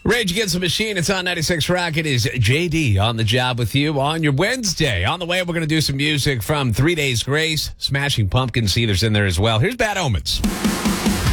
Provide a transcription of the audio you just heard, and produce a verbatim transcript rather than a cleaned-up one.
Rage Against the Machine. It's on ninety-six Rock. It is J D on the job with you on your Wednesday. On the way, we're going to do some music from Three Days Grace. Smashing Pumpkins. Theaters in there as well. Here's Bad Omens.